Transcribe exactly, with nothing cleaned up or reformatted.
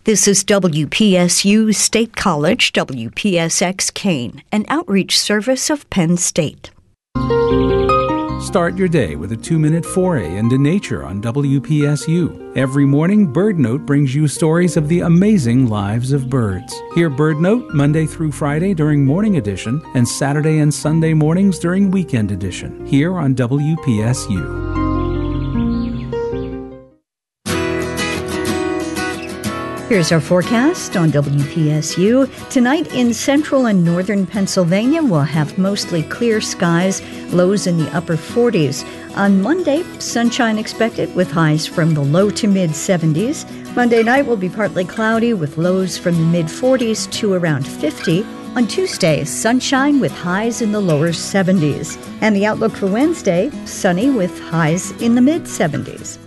This is W P S U State College, W P S X Kane, an outreach service of Penn State. Start your day with a two-minute foray into nature on W P S U. Every morning, BirdNote brings you stories of the amazing lives of birds. Hear BirdNote Monday through Friday during Morning Edition and Saturday and Sunday mornings during Weekend Edition, here on W P S U. Here's our forecast on W P S U. Tonight in central and northern Pennsylvania, we'll have mostly clear skies, lows in the upper forties. On Monday, sunshine expected with highs from the low to mid seventies. Monday night will be partly cloudy with lows from the mid forties to around fifty. On Tuesday, sunshine with highs in the lower seventies. And the outlook for Wednesday, sunny with highs in the mid seventies.